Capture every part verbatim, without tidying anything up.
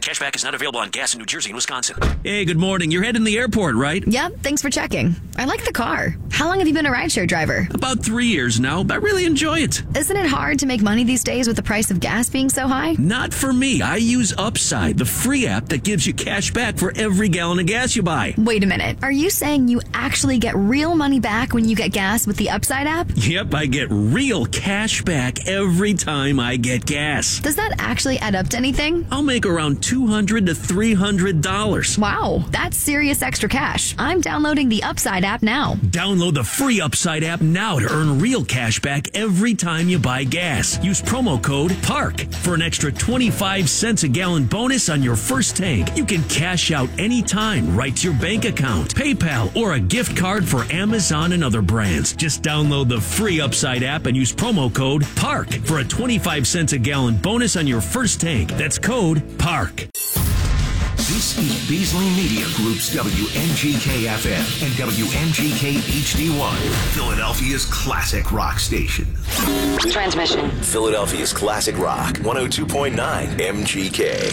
Cashback is not available on gas in New Jersey and Wisconsin. Hey, good morning. You're heading to the airport, right? Yep, thanks for checking. I like the car. How long have you been a rideshare driver? About three years now, but I really enjoy it. Isn't it hard to make money these days with the price of gas being so high? Not for me. I use Upside, the free app that gives you cash back for every gallon of gas you buy. Wait a minute. Are you saying you actually get real money back when you get gas with the Upside app? Yep, I get real cash back every time I get gas. Does that actually add up to anything? I'll make around two hundred to three hundred dollars. Wow, that's serious extra cash. I'm downloading the Upside app now. Download the free Upside app now to earn real cash back every time you buy gas. Use promo code PARK for an extra twenty-five cents a gallon bonus on your first tank. You can cash out anytime right to your bank account, PayPal, or a gift card for Amazon and other brands. Just download the free Upside app and use promo code PARK for a twenty-five cents a gallon bonus on your first tank. That's code PARK. This is Beasley Media Group's W N G K F M and W N G K H D one, Philadelphia's classic rock station. Transmission. Philadelphia's classic rock, one oh two point nine M G K.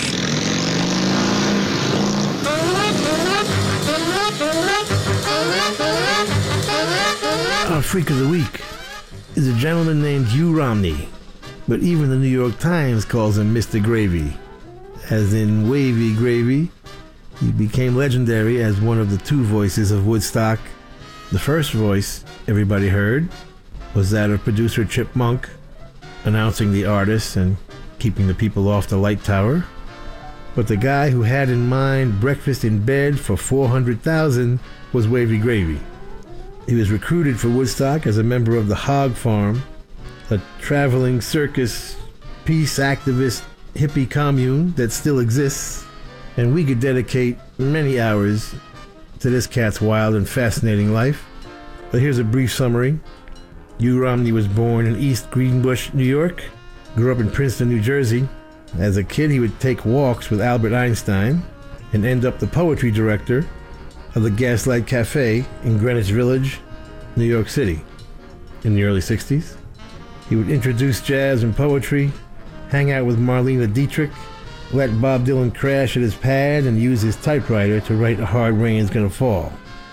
Our Freak of the Week is a gentleman named Hugh Romney, but even the New York Times calls him Mister Gravy. As in wavy gravy, he became legendary as one of the two voices of Woodstock. The first voice everybody heard was that of producer Chip Monk, announcing the artists and keeping the people off the light tower. But the guy who had in mind breakfast in bed for four hundred thousand was Wavy Gravy. He was recruited for Woodstock as a member of the Hog Farm, a traveling circus, peace activist, hippie commune that still exists, and we could dedicate many hours to this cat's wild and fascinating life. But here's a brief summary. Hugh Romney was born in East Greenbush, New York, grew up in Princeton, New Jersey. As a kid, he would take walks with Albert Einstein and end up the poetry director of the Gaslight Cafe in Greenwich Village, New York City. In the early sixties, he would introduce jazz and poetry, hang out with Marlene Dietrich, let Bob Dylan crash at his pad, and use his typewriter to write A Hard Rain's Gonna Fall.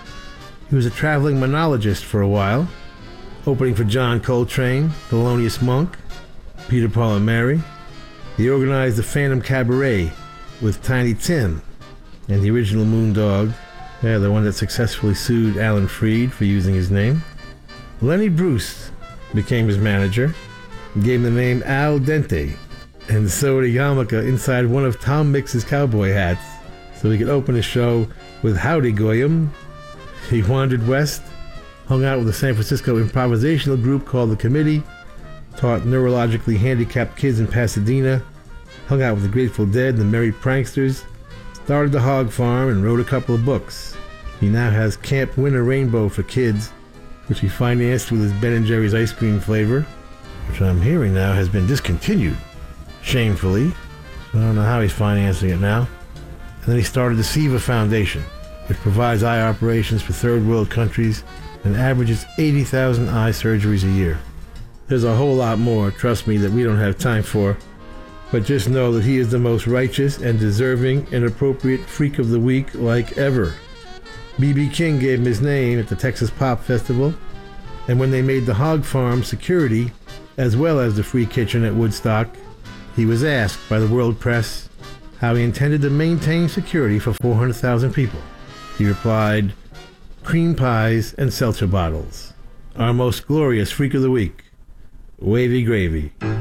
He was a traveling monologist for a while, opening for John Coltrane, Thelonious Monk, Peter, Paul and Mary. He organized the Phantom Cabaret with Tiny Tim and the original Moondog, yeah, the one that successfully sued Alan Freed for using his name. Lenny Bruce became his manager and gave him the name Al Dente, and sewed a yarmulke inside one of Tom Mix's cowboy hats so he could open his show with Howdy Goyim. He wandered west, hung out with a San Francisco improvisational group called The Committee, taught neurologically handicapped kids in Pasadena, hung out with the Grateful Dead and the Merry Pranksters, started the Hog Farm, and wrote a couple of books. He now has Camp Winter Rainbow for kids, which he financed with his Ben and Jerry's ice cream flavor, which I'm hearing now has been discontinued, shamefully. So I don't know how he's financing it now. And then he started the SIVA Foundation, which provides eye operations for third world countries and averages eighty thousand eye surgeries a year. There's a whole lot more, trust me, that we don't have time for, but just know that he is the most righteous and deserving and appropriate Freak of the Week like ever. B B King gave him his name at the Texas Pop Festival, and when they made the Hog Farm security, as well as the free kitchen at Woodstock, he was asked by the world press how he intended to maintain security for four hundred thousand people. He replied, "Cream pies and seltzer bottles." Our most glorious Freak of the Week, Wavy Gravy.